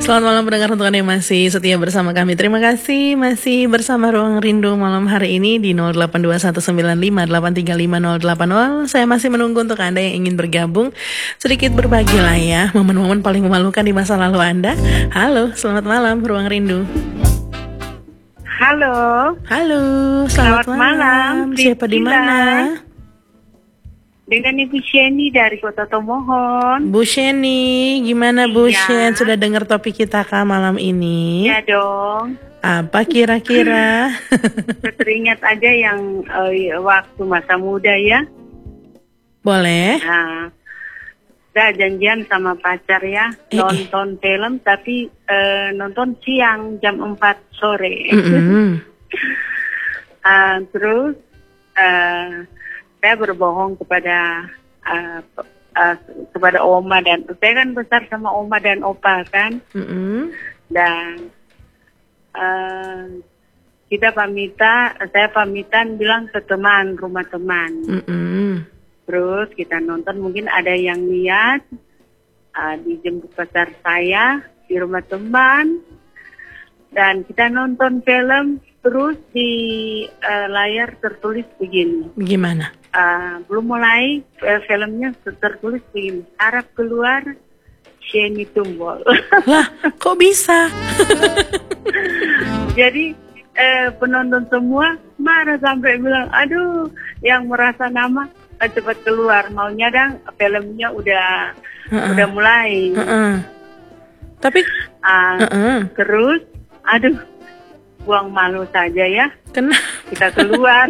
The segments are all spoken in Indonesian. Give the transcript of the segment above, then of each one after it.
Selamat malam pendengar untuk Anda yang masih setia bersama kami. Terima kasih masih bersama Ruang Rindu malam hari ini di 082195835080. Saya masih menunggu untuk Anda yang ingin bergabung. Sedikit berbagi lah ya, momen-momen paling memalukan di masa lalu Anda. Halo, selamat malam Ruang Rindu. Halo. Halo, selamat malam. Siapa di mana? Dengan Ibu Sheni dari Kota Tomohon. Bu Sheni, gimana Bu Iya. Shen? Sudah dengar topik kita kah malam ini? Ya dong. Apa kira-kira? Teringat aja yang waktu masa muda ya. Boleh? Nah, udah janjian sama pacar ya, nonton film tapi nonton siang jam 4 sore. Terus saya berbohong kepada oma, dan saya kan besar sama oma dan opa kan. Dan kita saya pamitan bilang ke rumah teman. Terus kita nonton, mungkin ada yang lihat dijemput pacar saya di rumah teman, dan kita nonton film. Terus di layar tertulis begini. Gimana? Belum mulai filmnya tertulis begini, harap keluar Sheni Tumbol. Lah, kok bisa? Jadi penonton semua marah sampai bilang, aduh, yang merasa nama cepat keluar, maunya dong filmnya udah mulai. Tapi terus, aduh, buang malu saja ya. Kenapa? Kita keluar.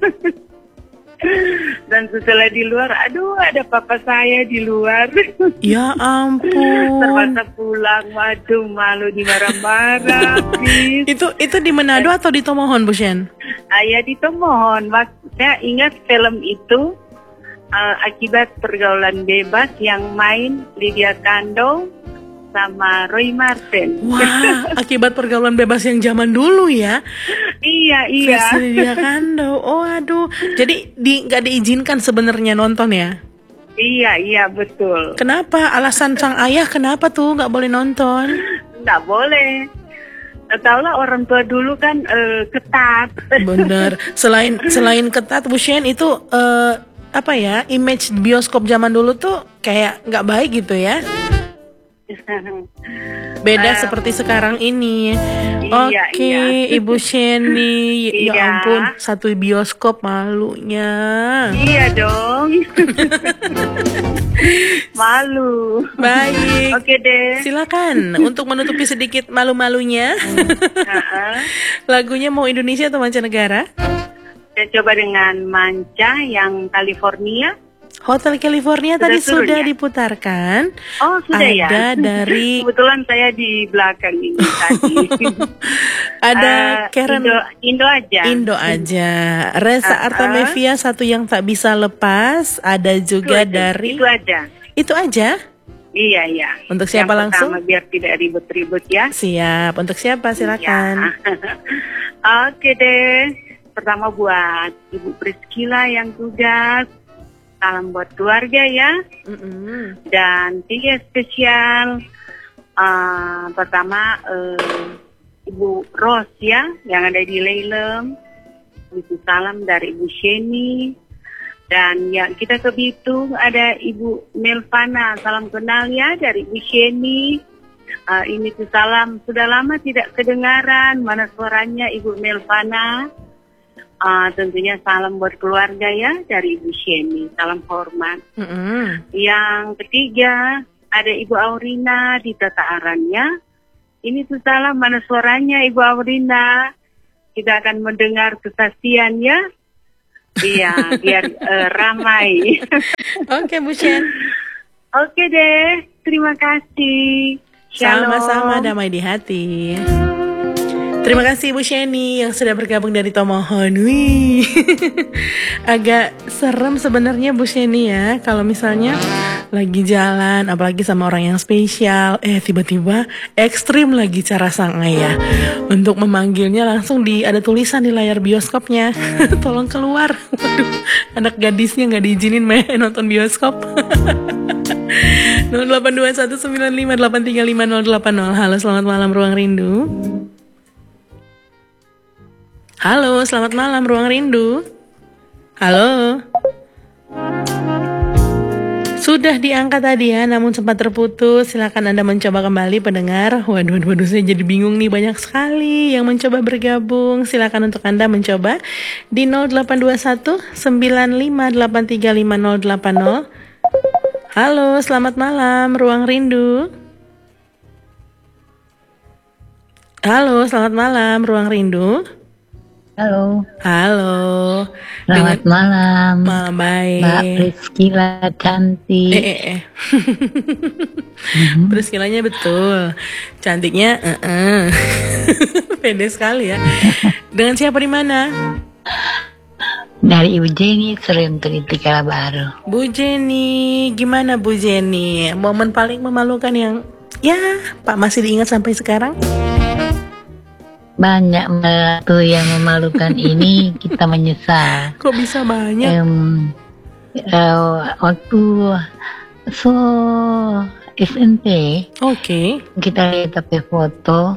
Dan setelah di luar, aduh, ada papa saya di luar. Ya ampun. Terpaksa pulang, waduh, malu, dimarah-marah. Itu di Manado atau di Tomohon, Bu Shen? Ya di Tomohon. Saya ingat film itu akibat pergaulan bebas yang main Lydia Kandou sama Roy Martin. Wah, akibat pergaulan bebas yang zaman dulu ya. Iya. Versi Lydia Kandou. Oh aduh. Jadi nggak diizinkan sebenarnya nonton ya? Iya, betul. Kenapa? Alasan sang ayah kenapa tuh nggak boleh nonton? Nggak boleh. Taulah orang tua dulu kan ketat. Bener. Selain ketat, Bu Shen, itu apa ya? Image bioskop zaman dulu tuh kayak nggak baik gitu ya? Beda seperti sekarang ini. Oke, Ibu Sheni. Ya ampun, satu bioskop malunya. Iya dong. Malu. Baik. Oke deh. Silakan untuk menutupi sedikit malu-malunya. Lagunya mau Indonesia atau mancanegara? Saya coba dengan manca yang California. Hotel California tadi sudah diputarkan. Oh, sudah ya. Ada dari kebetulan saya di belakang ini tadi. Ada Karen Indo aja. Reza Artamevia, Satu Yang Tak Bisa Lepas. Ada juga dari Itu aja. Iya. Untuk siapa yang langsung? Pertama, biar tidak ribet-ribet ya. Siap. Untuk siapa? Silakan. Oke deh. Pertama buat Ibu Priscila yang tugas. Salam buat keluarga ya. Dan 3 spesial. Pertama Ibu Ros ya, yang ada di Leilem. Itu salam dari Ibu Sheni. Dan yang kita ke Bitung ada Ibu Melvana. Salam kenal ya dari Ibu Sheni. Ini tuh salam, sudah lama tidak kedengaran. Mana suaranya Ibu Melvana? Tentunya salam buat keluarga ya dari Ibu Sheni, salam hormat. Yang ketiga ada Ibu Aurina di Tata Arannya. Ini tuh salam, mana suaranya Ibu Aurina? Kita akan mendengar kesaksian ya. Iya, biar ramai. Oke, Bu Shen. Oke deh, terima kasih. Shalom. Sama-sama, damai di hati. Terima kasih Ibu Sheni yang sudah bergabung dari Tomohon. Wih, agak serem sebenarnya Bu Sheni ya, kalau misalnya lagi jalan, apalagi sama orang yang spesial, tiba-tiba ekstrim lagi cara sang ayah untuk memanggilnya, langsung ada tulisan di layar bioskopnya, tolong keluar. Waduh, anak gadisnya nggak diizinin nonton bioskop. 082195835080. Halo, selamat malam Ruang Rindu. Halo, selamat malam Ruang Rindu. Halo. Sudah diangkat tadi ya, namun sempat terputus. Silakan Anda mencoba kembali pendengar. Waduh, saya jadi bingung nih, banyak sekali yang mencoba bergabung. Silakan untuk Anda mencoba di 0821 95835080. Halo, selamat malam Ruang Rindu. Halo, selamat malam Ruang Rindu. Halo. Selamat malam. Baik. Mbak Priscila cantik. Priscilanya betul. Cantiknya pede sekali ya. Dengan siapa di mana? Dari Ibu Jenny, Serentun Tikala Baru. Bu Jenny, gimana Bu Jenny? Momen paling memalukan yang Pak masih diingat sampai sekarang? Banyak yang memalukan ini kita menyesal. Kok bisa banyak? Waktu SMP, kita lihat tapi foto,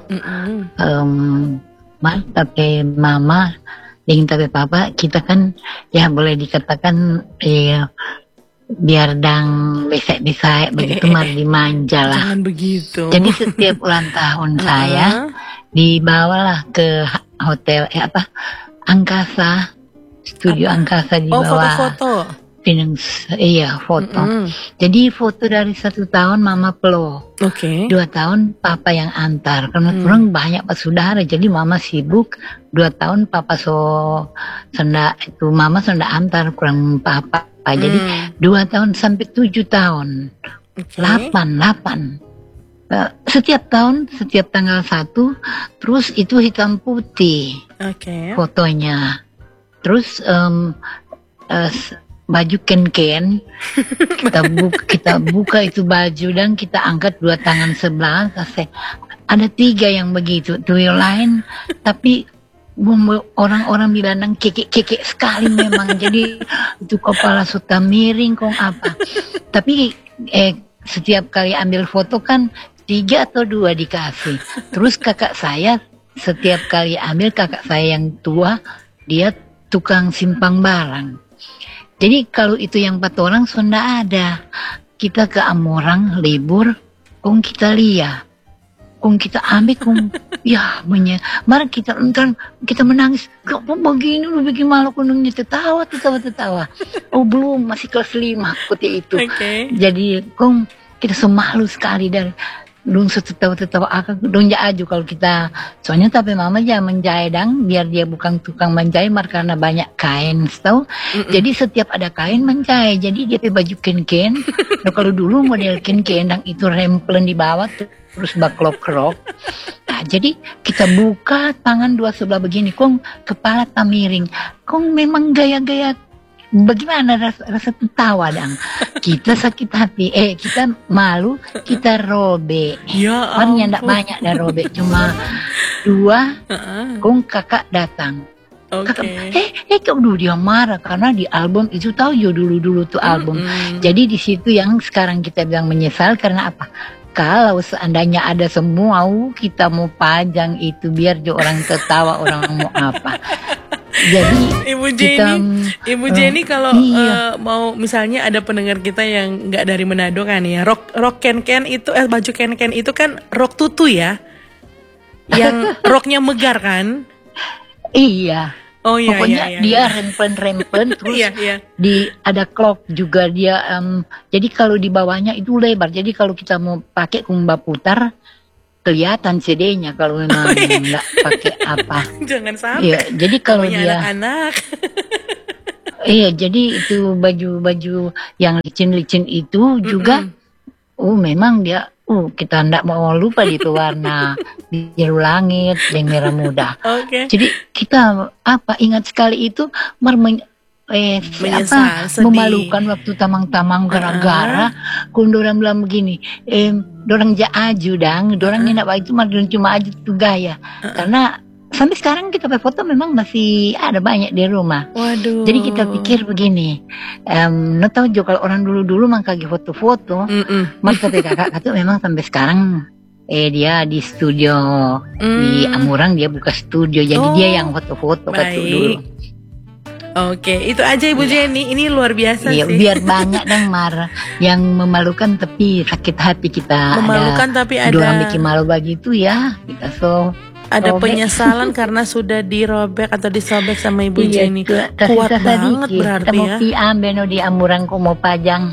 tapi mama, dengan tapi papa, kita kan ya boleh dikatakan biar dang besek-besek begitu dimanja lah. Jangan begitu. Jadi setiap ulang tahun saya dibawalah ke hotel Angkasa, studio Angkasa di bawah. Foto-foto. Foto. Jadi foto dari 1 tahun mama pelo. 2 tahun papa yang antar. Karena kurang banyak saudara, jadi mama sibuk. 2 tahun papa mama senda antar kurang papa. Jadi 2 tahun sampai 7 tahun. 8. Setiap tahun, setiap tanggal 1, terus itu hitam putih fotonya. Terus baju ken-ken, kita buka itu baju dan kita angkat 2 tangan sebelah. Ada 3 yang begitu, tuh yang lain, tapi orang-orang bilang kekek sekali memang. Jadi itu kepala suka miring kong apa. Tapi setiap kali ambil foto kan 3 atau 2 dikasih. Terus kakak saya setiap kali ambil, kakak saya yang tua, dia tukang simpang barang. Jadi kalau itu yang 4 orang sudah ada. Kita ke Amorang libur, kong kita lihat, kong kita ambil, mari kita menangis. Gak begini lu bikin malu, kunungnya tertawa. Oh belum, masih kelas 5 seperti itu. Jadi kong kita semalu sekali dari dong tertawa dong aju kalau kita, soalnya tapi mama jangan menjahit dang biar dia bukan tukang menjahit karena banyak kain tahu. Jadi setiap ada kain menjahit, jadi dia pakai baju ken-ken. Nah, kalau dulu model ken-ken dang itu remplen di bawah terus baklok-krok. Nah, jadi kita buka tangan 2 sebelah begini, kong kepala tamiring, kong memang gaya-gaya. Bagaimana rasa tertawa dang? Kita sakit hati, kita malu, kita robek. Warnanya enggak banyak dah robek, cuma 2. Kong kakak datang. Kakak, kok dulu dia marah karena di album itu tahu yo dulu tuh album. Jadi di situ yang sekarang kita bilang menyesal karena apa? Kalau seandainya ada semua, kita mau pajang itu biar orang tertawa, orang mau apa. Jadi Ibu Jenny kalau mau misalnya ada pendengar kita yang nggak dari Manado kan ya, rok ken-ken itu baju ken-ken itu kan rok tutu ya, yang roknya megar kan? Iya. Pokoknya dia remplen terus ada clock juga dia. Jadi kalau di bawahnya itu lebar. Jadi kalau kita mau pakai kumba putar, kelihatan CD-nya kalau memang nggak pakai apa. Jangan sampai. Iya, jadi kalau dia anak-anak. Iya, jadi itu baju-baju yang licin-licin itu juga. Memang dia. Kita nggak mau lupa itu warna biru langit dan merah muda. Jadi kita ingat sekali itu memalukan waktu tamang-tamang gara-gara kundoran bilang begini, dorang aju dang, dorang nginap itu cuma aju itu gaya, karena sampai sekarang kita foto memang masih ada banyak di rumah. Waduh. Jadi kita pikir begini, no tahu juga kalau orang dulu mangkagi foto-foto, mas kata kakak itu memang sampai sekarang dia di studio di Amurang, dia buka studio, jadi dia yang foto-foto kata dulu. Oke, itu aja Ibu Jenny. Ini luar biasa sih. Biar banyak dan marah. Yang memalukan tapi sakit hati kita. Memalukan tapi ada. Orang bikin malu begitu ya. Kita ada penyesalan karena sudah dirobek atau disobek sama Ibu Jenny. Kuat banget berarti ya. Kita mau beno di Amurang kok mau pajang.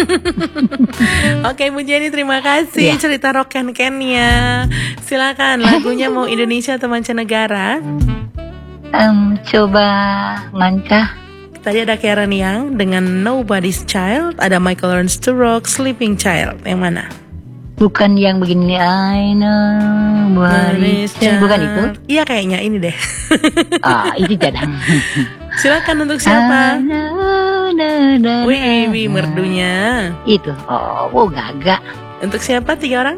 Oke Ibu Jenny, terima kasih cerita rock Ken-Ken-nya. Silakan, lagunya mau Indonesia atau mancanegara? Coba manca. Tadi ada Karen Young dengan Nobody's Child, ada Michael Learns to Rock, Sleeping Child. Yang mana? Bukan yang begini, I know Nobody's Child. Bukan itu? Iya kayaknya ini deh. Itu jadang. Silakan untuk siapa? Wih, merdunya. Itu. Gagak. Untuk siapa? 3 orang?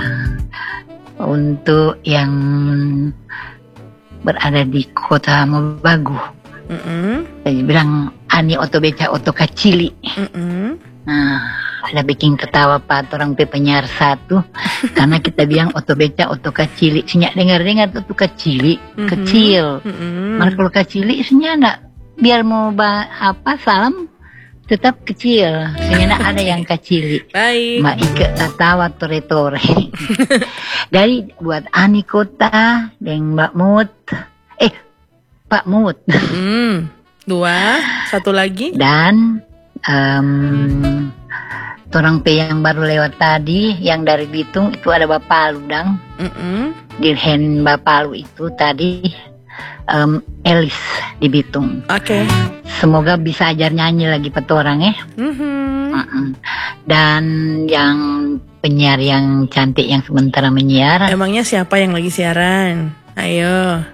Untuk yang berada di kota Mobagu. Saya bilang ani oto beca oto kacili. Nah, ada bikin ketawa Pak orang penyiar satu karena kita bilang oto beca oto kacili. Senyak dengar oto kacili, kecil. Maka kalau kacili senyak enggak, biar mau salam tetap kecil. Senyak ada yang kacili. Baik. Mbak Ike ketawa tore-tore. Dari buat Ani Kota dan Mbak Mut. Pak Mut. 2, 1 lagi. Dan orang yang baru lewat tadi yang dari Bitung itu ada Bapak Ludang. Dirhen Bapak Lu itu tadi Elis di Bitung. Oke. Semoga bisa ajar nyanyi lagi petorang ya. Dan yang penyiar yang cantik yang sementara menyiar. Emangnya siapa yang lagi siaran? Ayo.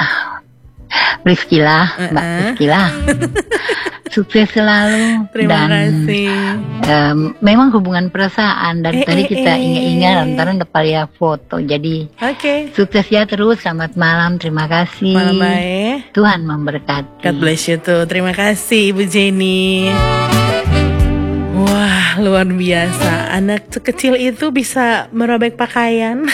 Rizky lah, Mbak Rizky lah. Sukses selalu. Terima kasih. Memang hubungan perasaan dan tadi kita ingat-ingat antara depan ya foto. Jadi sukses ya terus. Selamat malam. Terima kasih. Malam baik. Tuhan memberkati. God bless you tuh. Terima kasih Ibu Jenny. Wah, luar biasa. Anak kecil itu bisa merobek pakaian.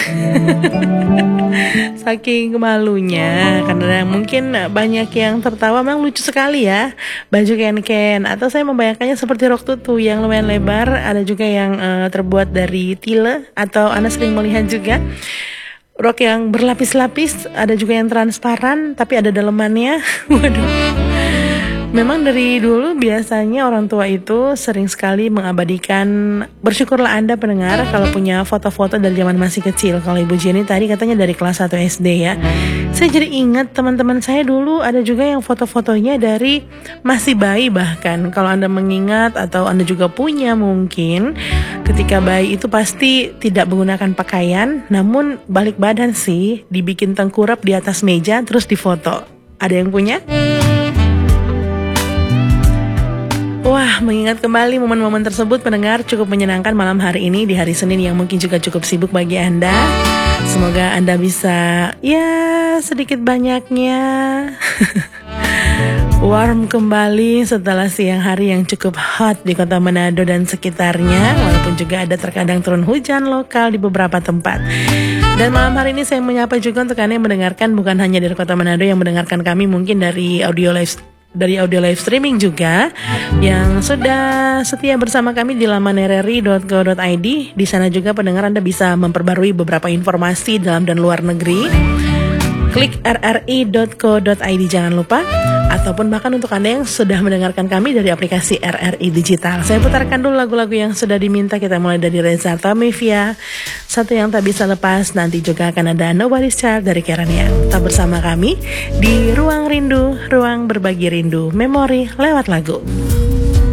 Saking malunya. Karena mungkin banyak yang tertawa. Memang lucu sekali ya baju Ken-Ken. Atau saya membayangkannya seperti rok tutu yang lumayan lebar. Ada juga yang terbuat dari tile. Atau Anda sering melihat juga rok yang berlapis-lapis. Ada juga yang transparan tapi ada dalemannya. Waduh. Memang dari dulu biasanya orang tua itu sering sekali mengabadikan. Bersyukurlah Anda pendengar kalau punya foto-foto dari zaman masih kecil. Kalau Ibu Jenny tadi katanya dari kelas 1 SD ya. Saya jadi ingat teman-teman saya dulu ada juga yang foto-fotonya dari masih bayi bahkan. Kalau Anda mengingat atau Anda juga punya mungkin, ketika bayi itu pasti tidak menggunakan pakaian, namun balik badan sih, dibikin tengkurap di atas meja terus difoto. Ada yang punya? Wah, mengingat kembali momen-momen tersebut pendengar, cukup menyenangkan malam hari ini di hari Senin yang mungkin juga cukup sibuk bagi Anda. Semoga Anda bisa sedikit banyaknya warm kembali setelah siang hari yang cukup hot di kota Manado dan sekitarnya. Walaupun juga ada terkadang turun hujan lokal di beberapa tempat. Dan malam hari ini saya menyapa juga untuk Anda yang mendengarkan bukan hanya dari kota Manado, yang mendengarkan kami mungkin dari audio live streaming juga yang sudah setia bersama kami di laman rri.go.id. Di sana juga pendengar Anda bisa memperbarui beberapa informasi dalam dan luar negeri. Klik rri.co.id jangan lupa. Ataupun bahkan untuk Anda yang sudah mendengarkan kami dari aplikasi RRI Digital. Saya putarkan dulu lagu-lagu yang sudah diminta. Kita mulai dari Reza Artamevia, Satu Yang Tak Bisa Lepas. Nanti juga akan ada Nobody's Child dari Karen Young. Tetap bersama kami di Ruang Rindu, ruang berbagi rindu, memori lewat lagu.